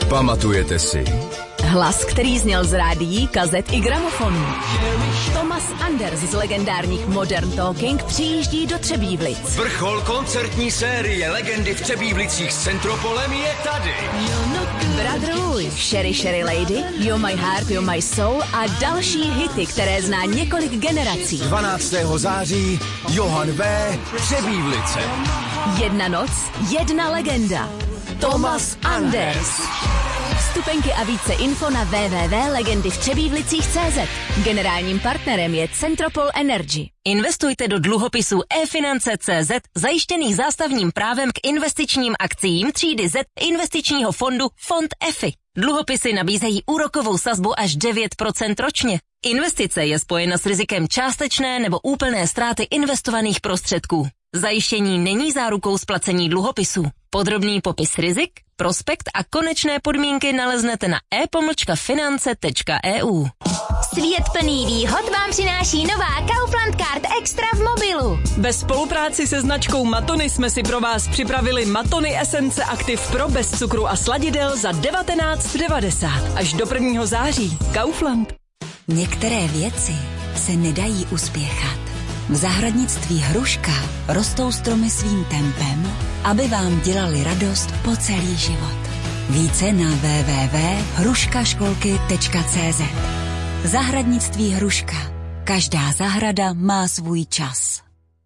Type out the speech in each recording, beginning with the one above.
Pamatujete si? Hlas, který zněl z rádií, kazet i gramofonů. Thomas Anders z legendárních Modern Talking přijíždí do Třebívlic. Vrchol koncertní série Legendy v Třebívlicích s Centropolem je tady. Brother Louis, Sherry Sherry Lady, You're My Heart, You're My Soul a další hity, které zná několik generací. 12. září Johan V. Třebívlice. Jedna noc, jedna legenda. Thomas Anders. Vstupenky a více info na www.legendyvtřebívlicích.cz. Generálním partnerem je Centropol Energy. Investujte do dluhopisů eFinance.cz zajištěných zástavním právem k investičním akciím třídy Z investičního fondu Fond EFI. Dluhopisy nabízejí úrokovou sazbu až 9% ročně. Investice je spojena s rizikem částečné nebo úplné ztráty investovaných prostředků. Zajištění není zárukou splacení dluhopisů. Podrobný popis rizik, prospekt a konečné podmínky naleznete na e-finance.eu. Svět plný výhod vám přináší nová Kaufland Card Extra v mobilu. Ve spolupráci se značkou Matony jsme si pro vás připravili Matony Esence Active Pro bez cukru a sladidel za 19,90 až do 1. září. Kaufland. Některé věci se nedají uspěchat. V zahradnictví Hruška rostou stromy svým tempem, aby vám dělali radost po celý život. Více na www.hruškaškolky.cz. Zahradnictví Hruška. Každá zahrada má svůj čas.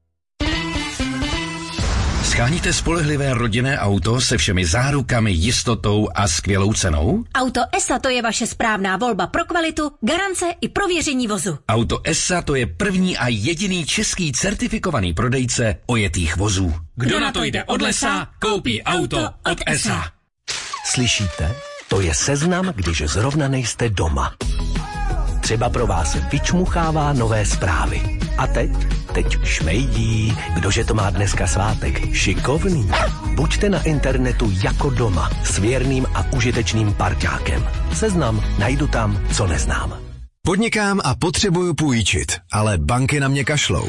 Sháníte spolehlivé rodinné auto se všemi zárukami, jistotou a skvělou cenou? Auto ESA to je vaše správná volba pro kvalitu, garance i prověření vozu. Auto ESA to je první a jediný český certifikovaný prodejce ojetých vozů. Kdo na to jde od lesa, koupí auto od ESA. Slyšíte? To je seznam, když zrovna nejste doma. Třeba pro vás vyčmuchává nové zprávy. A teď šmejdí, kdože to má dneska svátek. Šikovný. Buďte na internetu jako doma s věrným a užitečným parťákem. Seznam najdu tam, co neznám. Podnikám a potřebuju půjčit, ale banky na mě kašlou.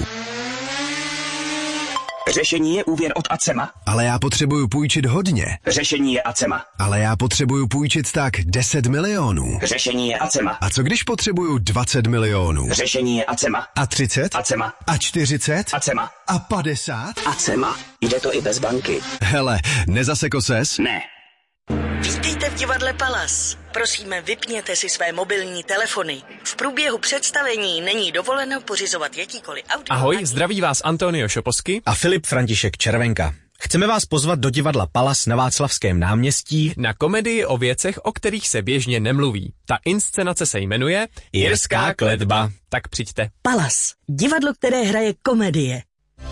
Řešení je úvěr od Acema. Ale já potřebuju půjčit hodně. Řešení je Acema. Ale já potřebuju půjčit tak 10 milionů. Řešení je Acema. A co když potřebuju 20 milionů? Řešení je Acema. A 30? Acema. A 40? Acema. A 50? Acema. Jde to i bez banky. Hele, nezaseko ses? Ne. Vítejte v divadle Palas. Prosíme, vypněte si své mobilní telefony. V průběhu představení není dovoleno pořizovat jakýkoliv audio. Ahoj, zdraví vás Antonio Šoposky a Filip František Červenka. Chceme vás pozvat do divadla Palas na Václavském náměstí na komedii o věcech, o kterých se běžně nemluví. Ta inscenace se jmenuje Jirská kletba. Tak přijďte. Palas, divadlo, které hraje komedie.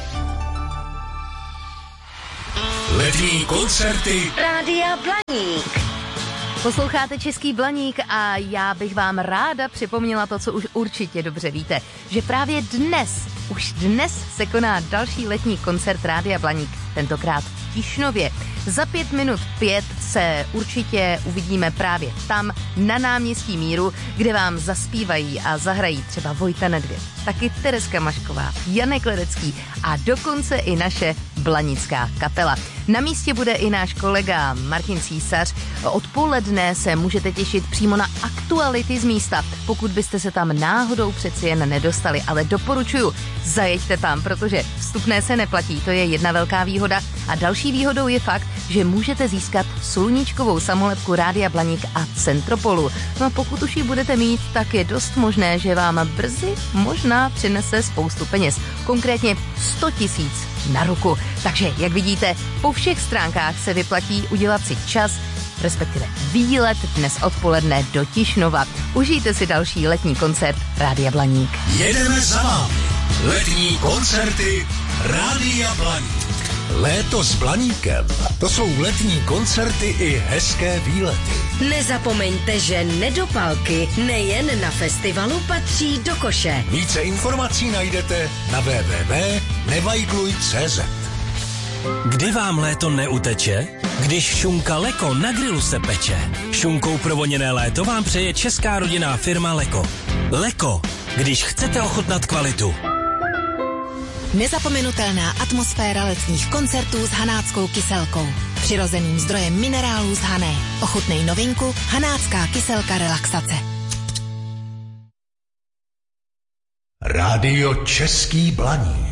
Letní koncerty Rádia Blaník. Posloucháte Český Blaník a já bych vám ráda připomněla to, co už určitě dobře víte, že právě už dnes se koná další letní koncert Rádia Blaník, tentokrát v Tišnově. Za 5 minut 5 se určitě uvidíme právě tam, na náměstí Míru, kde vám zaspívají a zahrají třeba Vojta Nedvěd, taky Tereska Mašková, Janek Ledecký a dokonce i naše blanická kapela. Na místě bude i náš kolega Martin Císař. Odpoledne se můžete těšit přímo na aktuality z místa, pokud byste se tam náhodou přeci jen nedostali, ale doporučuju, zajeďte tam, protože vstupné se neplatí, to je jedna velká výhoda a další výhodou je fakt, že můžete získat sluníčkovou samolepku Rádia Blaník a Centropolu. No a pokud už ji budete mít, tak je dost možné, že vám brzy možná přinese spoustu peněz, konkrétně 100 000 na ruku. Takže, jak vidíte, po všech stránkách se vyplatí udělat si čas, respektive výlet dnes odpoledne do Tišnova. Užijte si další letní koncert Rádia Blaník. Jedeme za vámi. Letní koncerty Rádia Blaník. Léto s Blaníkem. To jsou letní koncerty i hezké výlety. Nezapomeňte, že nedopalky nejen na festivalu patří do koše. Více informací najdete na www.nevajgluj.cz. Kdy vám léto neuteče? Když šunka Leko na grilu se peče. Šunkou provoněné léto vám přeje česká rodinná firma Leko. Leko, když chcete ochutnat kvalitu. Nezapomenutelná atmosféra letních koncertů s Hanáckou kyselkou. Přirozeným zdrojem minerálů z Hané. Ochutnej novinku Hanácká kyselka relaxace. Rádio Český Blaník.